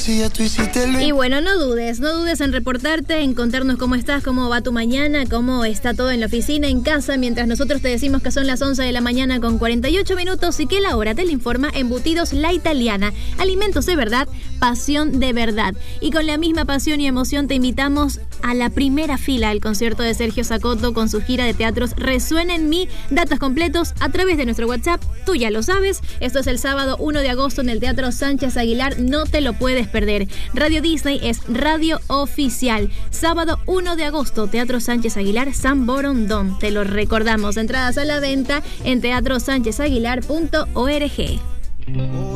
si ya tú hiciste el... Y bueno, no dudes en reportarte, en contarnos cómo estás, cómo va tu mañana, cómo está todo en la oficina, en casa, mientras nosotros te decimos que son las 11 de la mañana con 48 minutos y que la hora te la informa Embutidos La Italiana. Alimentos de verdad, pasión de verdad. Y con la misma pasión y emoción te invitamos a la primera fila del concierto de Sergio Sacotto con su gira de teatros Resuena en mí. Datos completos a través de nuestro WhatsApp, tú ya lo sabes. Esto es el sábado 1 de agosto en el Teatro Sánchez Aguilar, no te lo puedes perder. Radio Disney es radio oficial. Sábado 1 de agosto, Teatro Sánchez Aguilar, San Borondón. Te lo recordamos, entradas a la venta en teatrosánchezaguilar.org.